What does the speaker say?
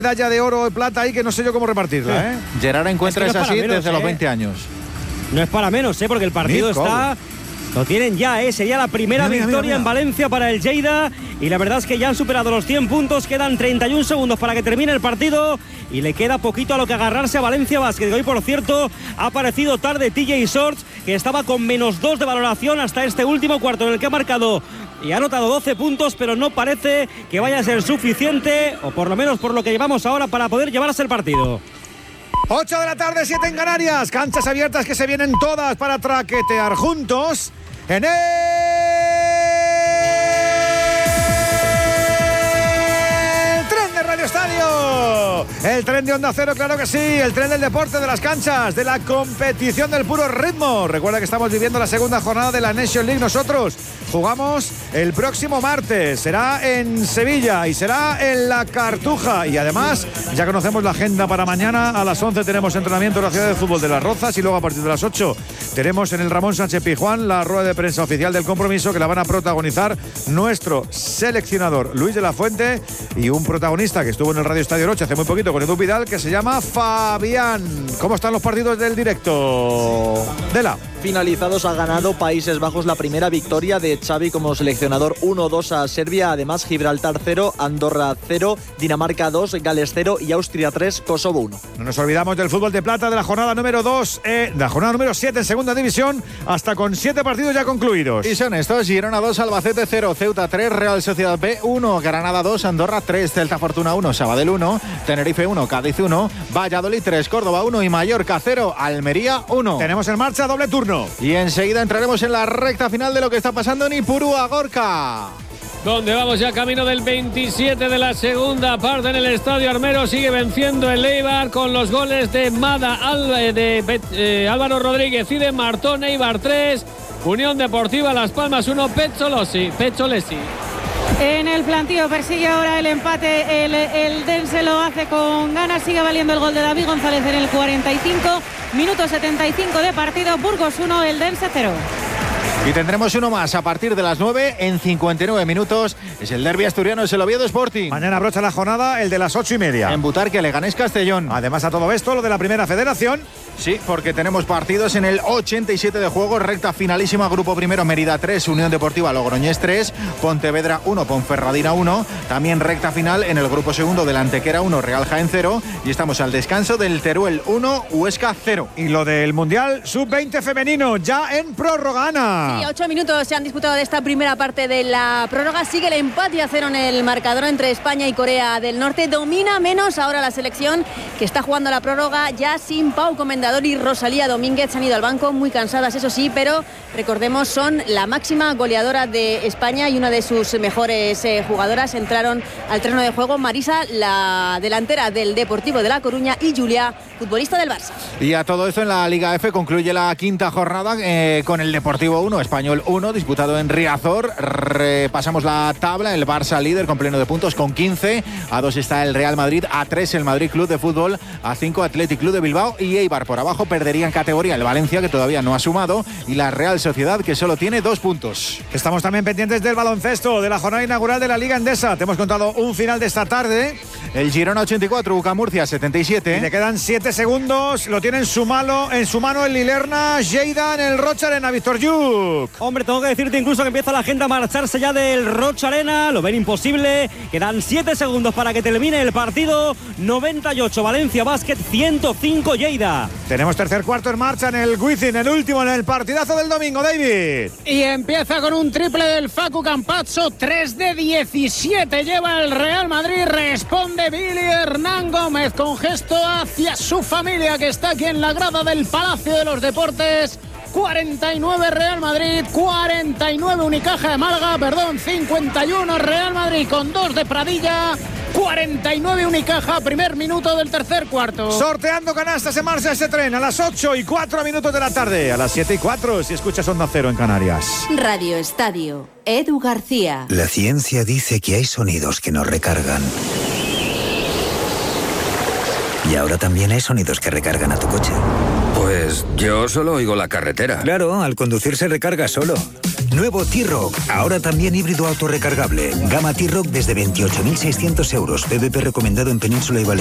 medalla de oro y plata ahí que no sé yo cómo repartirla, ¿eh? Gerard encuentra es que no así menos, desde los 20 años. No es para menos, porque el partido está... Lo tienen ya, sería la primera victoria en Valencia para el Lleida y la verdad es que ya han superado los 100 puntos, quedan 31 segundos para que termine el partido y le queda poquito a lo que agarrarse a Valencia Basket. Hoy, por cierto, ha aparecido tarde TJ Shorts, que estaba con -2 de valoración hasta este último cuarto en el que ha marcado y ha anotado 12 puntos, pero no parece que vaya a ser suficiente, o por lo menos por lo que llevamos ahora, para poder llevarse el partido. 8 de la tarde, 7 en Canarias. Canchas abiertas que se vienen todas para traquetear juntos en el tren de Radio Estadio. El tren de Onda Cero, claro que sí. El tren del deporte, de las canchas, de la competición del puro ritmo. Recuerda que estamos viviendo la segunda jornada de la Nation League. Nosotros jugamos el próximo martes. Será en Sevilla y será en La Cartuja. Y además, ya conocemos la agenda para mañana. A las 11 tenemos entrenamiento en la ciudad de fútbol de Las Rozas. Y luego a partir de las 8 tenemos en el Ramón Sánchez Pizjuán la rueda de prensa oficial del compromiso, que la van a protagonizar nuestro seleccionador Luis de la Fuente y un protagonista que estuvo en el Radio Estadio Noche hace muy poquito con Edu Vidal, que se llama Fabián. ¿Cómo están los partidos del directo? Dela. Finalizados, ha ganado Países Bajos la primera victoria de Xavi como seleccionador, 1-2 a Serbia. Además, Gibraltar 0, Andorra 0, Dinamarca 2, Gales 0 y Austria 3, Kosovo 1. No nos olvidamos del fútbol de plata de la jornada número 2, de la jornada número 7 en segunda división, hasta con 7 partidos ya concluidos. Y son estos: Girona 2, Albacete 0, Ceuta 3, Real Sociedad B 1, Granada 2, Andorra 3, Celta Fortuna 1, Sabadell 1, Tenerife 1, Cádiz 1, Valladolid 3, Córdoba 1 y Mallorca 0, Almería 1. Tenemos en marcha doble turno. Y enseguida entraremos en la recta final de lo que está pasando en Ipurúa, Gorka. Donde vamos ya camino del 27 de la segunda parte en el Estadio Armero. Sigue venciendo el Eibar con los goles de Álvaro Rodríguez y de Martón. Eibar 3, Unión Deportiva Las Palmas 1, Pezzolesi. En el plantío persigue ahora el empate, el Dense lo hace con ganas, sigue valiendo el gol de David González en el 45, minuto 75 de partido, Burgos 1, el Dense 0. Y tendremos uno más a partir de las 9 en 59 minutos. Es el derbi asturiano, es el Oviedo Sporting. Mañana brocha la jornada, el de las 8:30. En Butarque, Leganés Castellón. Además a todo esto, lo de la Primera Federación. Sí, porque tenemos partidos en el 87 de juego, recta finalísima, grupo primero, Mérida 3, Unión Deportiva Logroñés 3, Pontevedra 1, Ponferradina 1, también recta final en el grupo segundo del Antequera 1, Real Jaén 0, y estamos al descanso del Teruel 1, Huesca 0. Y lo del Mundial Sub-20 femenino, ya en prórroga, Ana. Sí, 8 minutos se han disputado de esta primera parte de la prórroga, sigue el empate a 0 en el marcador entre España y Corea del Norte, domina menos ahora la selección que está jugando la prórroga ya sin Pau Comendador y Rosalía Domínguez, han ido al banco muy cansadas, eso sí, pero recordemos, son la máxima goleadora de España y una de sus mejores jugadoras. Entraron al terreno de juego Marisa, la delantera del Deportivo de La Coruña, y Julia, futbolista del Barça. Y a todo esto en la Liga F concluye la quinta jornada con el Deportivo 1, Español 1, disputado en Riazor. Repasamos la tabla, el Barça líder con pleno de puntos con 15, a 2 está el Real Madrid, a 3 el Madrid Club de Fútbol, a 5 Athletic Club de Bilbao y Eibar. Por abajo perderían categoría el Valencia, que todavía no ha sumado, y la Real Sociedad, que solo tiene 2 puntos. Estamos también pendientes del baloncesto, de la jornada inaugural de la Liga Endesa. Te hemos contado un final de esta tarde. El Girona 84, UCA Murcia 77. Y le quedan 7 segundos. Lo tiene en su mano el Lilerna, Lleida en el Rocha Arena, Víctor Lluc. Hombre, tengo que decirte incluso que empieza la gente a marcharse ya del Rocha Arena. Lo ven imposible. Quedan 7 segundos para que termine el partido. 98 Valencia Basket, 105 Lleida. Tenemos tercer cuarto en marcha en el Wizzing, el último en el partidazo del domingo, David. Y empieza con un triple del Facu Campazzo, 3 de 17 lleva el Real Madrid, responde Billy Hernán Gómez con gesto hacia su familia que está aquí en la grada del Palacio de los Deportes. 49 Real Madrid, 49 Unicaja de Málaga, 51 Real Madrid con 2 de Pradilla, 49 Unicaja, primer minuto del tercer cuarto. Sorteando canastas en marcha ese tren a las 8:04 minutos de la tarde, a las 7:04 si escuchas Onda Cero en Canarias. Radio Estadio, Edu García. La ciencia dice que hay sonidos que nos recargan. Y ahora también hay sonidos que recargan a tu coche. Pues yo solo oigo la carretera. Claro, al conducir se recarga solo. Nuevo T-Roc, ahora también híbrido autorrecargable. Gama T-Roc desde 28.600 euros. PVP recomendado en Península y Baleares.